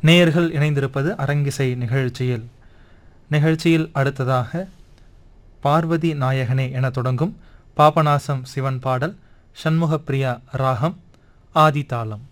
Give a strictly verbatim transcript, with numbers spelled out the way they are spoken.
நேயர்கள் இணைந்திருப்பது அரங்கிசை நிகழ்ச்சியில். நிகழ்ச்சியில் அடுத்ததாக பார்வதி நாயகனே என தொடங்கும் பாபநாசம் சிவன் பாடல், சண்முகப்பிரியா ராகம், ஆதிதாளம்.